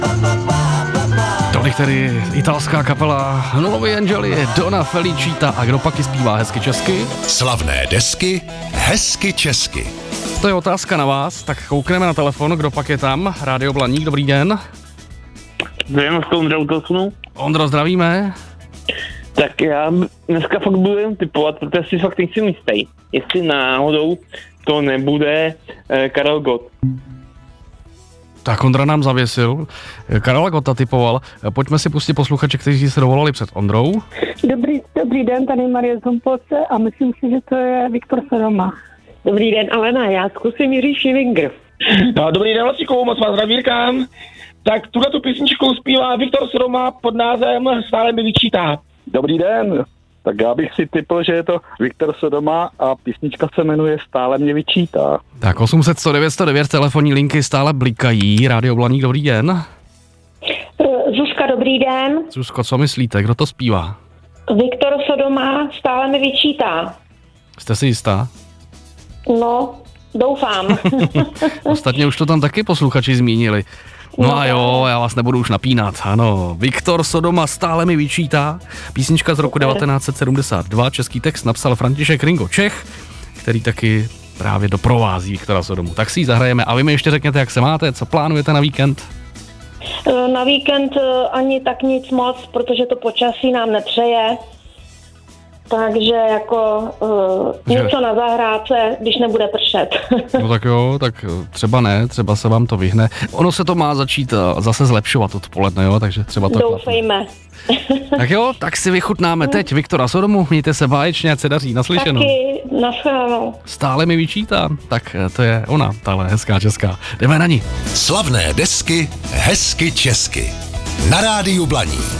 Tolik tedy italská kapela Nulovi Angeli, Donna Felicita a kdo pak ji zpívá hezky česky? Slavné desky hezky česky. To je otázka na vás, tak koukneme na telefon, kdo pak je tam. Rádio Blaník, dobrý den. Zdravím, s Ondrou telefonu. Ondro, zdravíme. Tak já dneska fakt budu jen typovat, protože si fakt nejsem jistý, jestli náhodou to nebude Karel Gott. Tak Ondra nám zavěsil. Karel Gotta typoval. Pojďme si pustit posluchače, kteří se dovolali před Ondrou. Dobrý den, tady Marie z Humpolce a myslím si, že to je Viktor Sodoma. Dobrý den, Alena, já zkusím Jiří Schillinger. No, dobrý den, Lasiku, moc vás zdravírkám. Tak tuhletu písničku zpívá Viktor Sodoma pod názvem Stále mi vyčítá. Dobrý den, tak já bych si tipl, že je to Viktor Sodoma a písnička se jmenuje Stále mě vyčítá. Tak 800 109 109 telefonní linky stále blikají. Rádio Blaník, dobrý den. Zuzka, dobrý den. Zuzko, co myslíte, kdo to zpívá? Viktor Sodoma stále mi vyčítá. Jste si jistá? No, doufám. Ostatně už to tam taky posluchači zmínili. No a jo, já vás nebudu už napínat. Ano, Viktor Sodoma stále mi vyčítá. Písnička z roku 1972, český text napsal František Ringo Čech, který taky právě doprovází Viktora Sodomu. Tak si ji zahrajeme a vy mi ještě řekněte, jak se máte, co plánujete na víkend? Na víkend ani tak nic moc, protože to počasí nám nepřeje. Takže jako něco na zahrádce, když nebude pršet. No tak jo, tak třeba ne, třeba se vám to vyhne. Ono se to má začít zase zlepšovat odpoledne, jo, takže třeba to... Doufejme. Tak jo, tak si vychutnáme teď Viktora Sodomu, mějte se báječně, ať se daří, naslyšenou. Taky, nashledanou. Stále mi vyčítá, tak to je ona, tahle hezká česká. Jdeme na ní. Slavné desky hezky česky. Na rádiu Blaník.